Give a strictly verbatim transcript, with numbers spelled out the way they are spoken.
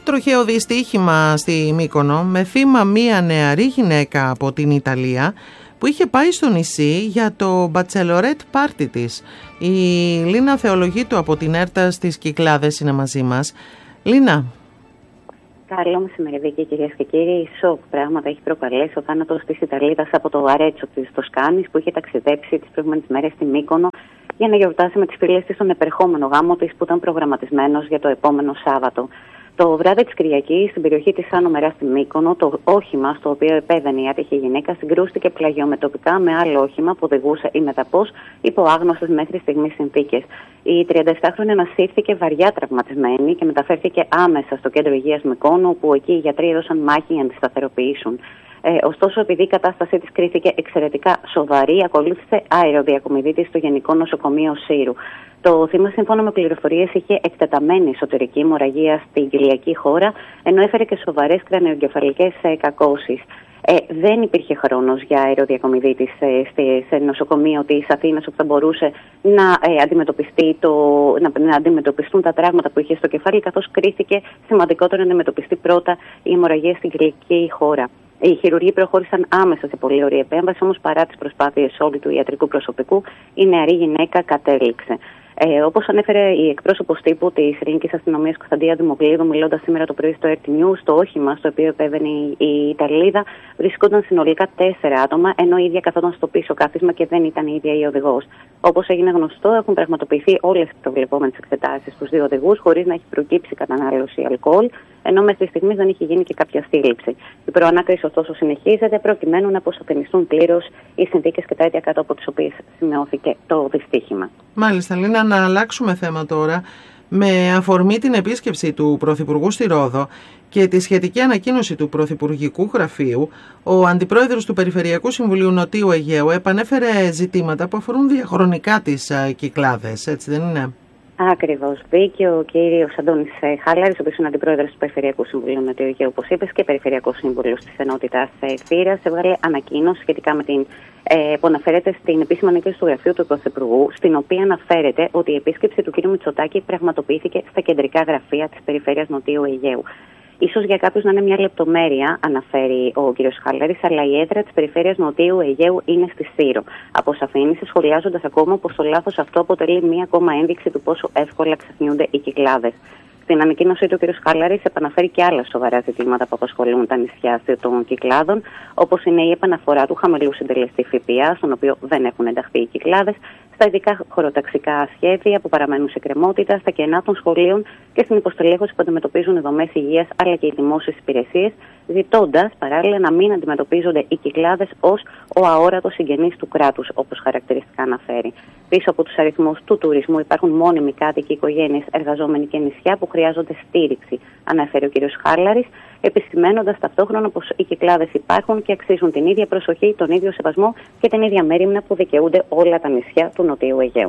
τροχαίο δυστύχημα στη Μύκονο με θύμα μία νεαρή γυναίκα από την Ιταλία που είχε πάει στο νησί για το bachelorette πάρτι της. Η Λίνα Θεολογίτου από την Έρτα στις Κυκλάδες είναι μαζί μας. Λίνα. Καλό μεσημεριδίκη, κυρίες και κύριοι. Σοκ πράγματα έχει προκαλέσει ο θάνατος της Ιταλίδας από το Αρέτσο της Τοσκάνης που είχε ταξιδέψει τις προηγούμενες μέρες στη Μύκονο για να γιορτάσει με τις φίλες της τον επερχόμενο γάμο της που ήταν προγραμματισμένος για το επόμενο Σάββατο. Το βράδυ της Κυριακής, στην περιοχή της Άνω Μεράς στη Μύκονο, το όχημα στο οποίο επέβαινε η άτυχη γυναίκα συγκρούστηκε πλαγιομετωπικά με άλλο όχημα που οδηγούσε ή μεταπώς υπό άγνωστες μέχρι στιγμής συνθήκες. Η τριανταεπτάχρονη ανασύρθηκε βαριά τραυματισμένη και μεταφέρθηκε άμεσα στο κέντρο υγείας Μυκόνου, όπου εκεί οι γιατροί έδωσαν μάχη για να τη σταθεροποιήσουν. Ε, ωστόσο, επειδή η κατάστασή της κρίθηκε εξαιρετικά σοβαρή, ακολούθησε αεροδιακομιδίτη στο Γενικό Νοσοκομείο Σύρου. Το θύμα, σύμφωνα με πληροφορίες, είχε εκτεταμένη εσωτερική αιμορραγία στην κοιλιακή χώρα, ενώ έφερε και σοβαρές κρανιογκεφαλικές ε, κακώσεις. Ε, δεν υπήρχε χρόνος για αεροδιακομιδίτη σε, σε νοσοκομείο της Αθήνας όπου θα μπορούσε να, ε, αντιμετωπιστεί το, να, να αντιμετωπιστούν τα τραύματα που είχε στο κεφάλι, καθώς κρίθηκε σημαντικότερο να αντιμετωπιστεί πρώτα η αιμορραγία στην κοιλιακή χώρα. Οι χειρουργοί προχώρησαν άμεσα σε πολύ ωραία επέμβαση, όμως παρά τις προσπάθειες όλου του ιατρικού προσωπικού, η νεαρή γυναίκα κατέληξε. Ε, όπως ανέφερε η εκπρόσωπος τύπου της Ελληνικής Αστυνομίας Κωνσταντία Δημοκλίδου, μιλώντας σήμερα το πρωί στο αρ τι News, το όχημα στο οποίο επέβαινε η Ιταλίδα βρισκόταν συνολικά τέσσερα άτομα, ενώ η ίδια καθόταν στο πίσω κάθισμα και δεν ήταν η ίδια η οδηγός. Όπως έγινε γνωστό, έχουν πραγματοποιηθεί όλες τις προβλεπόμενες εξετάσεις στους δύο οδηγούς, χωρίς να έχει προκύψει κατανάλωση αλκοόλ, ενώ μέχρι στιγμή δεν έχει γίνει και κάποια σύλληψη. Η προανάκριση, ωστόσο, συνεχίζεται προκειμένου να αποσαφινιστούν πλήρως οι συνθήκες και τα αίτια κάτω από τις οποίες σημειώθηκε το δυστύχημα. Μάλιστα, Λίνα, να αλλάξουμε θέμα τώρα. Με αφορμή την επίσκεψη του Πρωθυπουργού στη Ρόδο και τη σχετική ανακοίνωση του Πρωθυπουργικού Γραφείου, ο Αντιπρόεδρος του Περιφερειακού Συμβουλίου Νοτιού Αιγαίου επανέφερε ζητήματα που αφορούν διαχρονικά τις Κυκλάδες, έτσι δεν είναι? Ακριβώς. Βγήκε ο κύριος Αντώνης Χάλαρης, ο οποίος είναι αντιπρόεδρος του Περιφερειακού Συμβουλίου Νοτιού Αιγαίου, όπως είπες, και Περιφερειακός Σύμβουλος της Ενότητας Θήρας. Έβγαλε ανακοίνωση σχετικά με την ε, που αναφέρεται στην επίσημη ανακοίνωση του Γραφείου του Πρωθυπουργού, στην οποία αναφέρεται ότι η επίσκεψη του κ. Μητσοτάκη πραγματοποιήθηκε στα κεντρικά γραφεία της Περιφέρειας Νοτιού Αιγαίου. Ίσως για κάποιους να είναι μια λεπτομέρεια, αναφέρει ο κ. Χάλαρης, αλλά η έδρα της Περιφέρειας Νοτιού Αιγαίου είναι στη Σύρο. Αποσαφήνισε, σχολιάζοντας ακόμα πως το λάθος αυτό αποτελεί μια ακόμα ένδειξη του πόσο εύκολα ξεχνιούνται οι Κυκλάδες. Στην ανακοίνωσή του, ο κ. Χάλαρης επαναφέρει και άλλα σοβαρά ζητήματα που απασχολούν τα νησιά των Κυκλάδων, όπως είναι η επαναφορά του χαμηλού συντελεστή ΦΠΑ, στον οποίο δεν έχουν ενταχθεί οι Κυκλάδες, στα ειδικά χωροταξικά σχέδια που παραμένουν σε κρεμότητα, στα κενά των σχολείων και στην υποστελέχωση που αντιμετωπίζουν οι δομές υγείας αλλά και οι δημόσιες υπηρεσίες, ζητώντας παράλληλα να μην αντιμετωπίζονται οι Κυκλάδες ως ο αόρατος συγγενής του κράτους, όπως χαρακτηριστικά αναφέρει. Πίσω από τους αριθμούς του τουρισμού υπάρχουν μόνιμοι κάτοικοι, οικογένειες, εργαζόμενοι και νησιά που χρειάζονται στήριξη, αναφέρει ο κ. Χάλαρης, επισημαίνοντας ταυτόχρονα πως οι Κυκλάδες υπάρχουν και αξίζουν την ίδια προσοχή, τον ίδιο σεβασμό και την ίδια μέριμνα που δικαιούνται όλα τα νησιά του Νοτιού Αιγαίου.